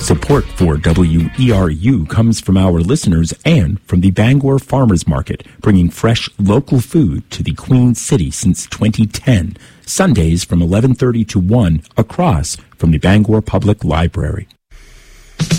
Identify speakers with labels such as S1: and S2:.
S1: Support for WERU comes from our listeners and from the Bangor Farmers Market, bringing fresh local food to the Queen City since 2010. Sundays from 11:30 to 1 across from the Bangor Public Library.